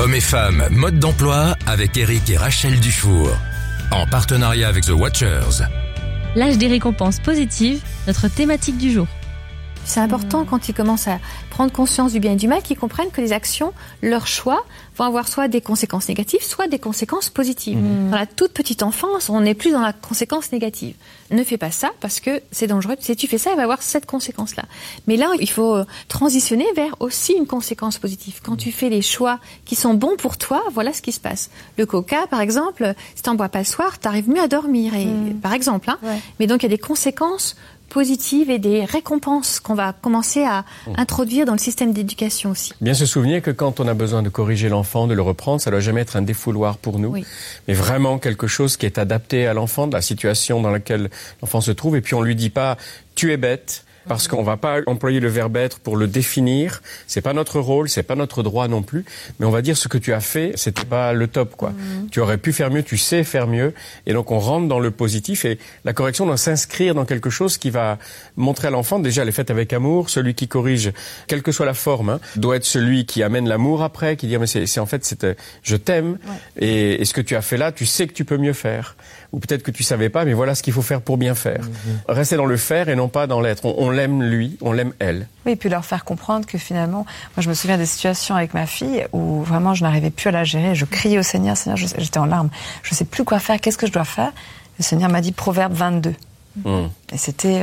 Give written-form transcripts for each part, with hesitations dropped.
Hommes et femmes, mode d'emploi avec Eric et Rachel Dufour. En partenariat avec The Watchers. L'âge des récompenses positives, notre thématique du jour. C'est important quand ils commencent à prendre conscience du bien et du mal, qu'ils comprennent que les actions, leurs choix, vont avoir soit des conséquences négatives, soit des conséquences positives. Dans la toute petite enfance, on n'est plus dans la conséquence négative. Ne fais pas ça parce que c'est dangereux. Si tu fais ça, il va avoir cette conséquence-là. Mais là, il faut transitionner vers aussi une conséquence positive. Quand tu fais les choix qui sont bons pour toi, voilà ce qui se passe. Le coca, par exemple, si tu n'en bois pas le soir, tu arrives mieux à dormir, par exemple. Ouais. Mais donc, il y a des conséquences positives et des récompenses qu'on va commencer à introduire dans le système d'éducation aussi. Bien se souvenir que quand on a besoin de corriger l'enfant, de le reprendre, ça doit jamais être un défouloir pour nous, mais vraiment quelque chose qui est adapté à l'enfant, de la situation dans laquelle l'enfant se trouve, et puis on lui dit pas « tu es bête ». Parce qu'on va pas employer le verbe être pour le définir. C'est pas notre rôle, c'est pas notre droit non plus. Mais on va dire ce que tu as fait, c'était pas le top, quoi. Tu aurais pu faire mieux, tu sais faire mieux. Et donc on rentre dans le positif et la correction doit s'inscrire dans quelque chose qui va montrer à l'enfant, déjà elle est faite avec amour. Celui qui corrige, quelle que soit la forme, doit être celui qui amène l'amour après, qui dit mais c'est en fait je t'aime et ce que tu as fait là, tu sais que tu peux mieux faire. Ou peut-être que tu savais pas, mais voilà ce qu'il faut faire pour bien faire. Rester dans le faire et non pas dans l'être. On l'aime lui, on l'aime elle. Oui, et puis leur faire comprendre que finalement, moi je me souviens des situations avec ma fille où vraiment je n'arrivais plus à la gérer. Je criais au Seigneur, j'étais en larmes. Je sais plus quoi faire, qu'est-ce que je dois faire? Le Seigneur m'a dit Proverbe 22. Et c'était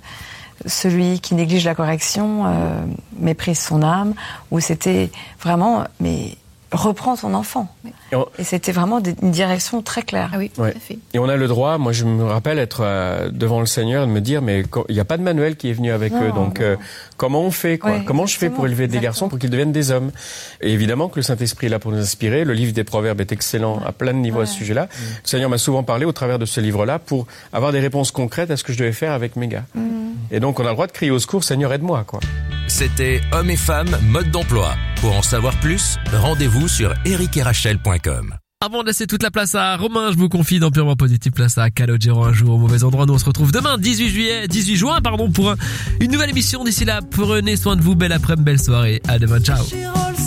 celui qui néglige la correction, méprise son âme, où c'était vraiment, mais reprends ton enfant. Et c'était vraiment une direction très claire. Ah oui, tout à fait. Et on a le droit, moi je me rappelle être devant le Seigneur et de me dire, mais il n'y a pas de manuel qui est venu avec eux, donc comment on fait, quoi? Comment je fais pour élever des garçons pour qu'ils deviennent des hommes? Et évidemment que le Saint-Esprit est là pour nous inspirer, le livre des Proverbes est excellent à plein de niveaux à ce sujet-là. Le Seigneur m'a souvent parlé au travers de ce livre-là pour avoir des réponses concrètes à ce que je devais faire avec mes gars. Et donc on a le droit de crier au secours, Seigneur aide-moi, quoi. C'était Hommes et femmes, mode d'emploi. Pour en savoir plus, rendez-vous sur ericerachel.com. Avant de laisser toute la place à Romain, je vous confie dans Purement Positif, place à Calogero, un jour au mauvais endroit. Nous on se retrouve demain, 18 juin, pour une nouvelle émission. D'ici là, prenez soin de vous, belle après-midi, belle soirée. À demain, ciao.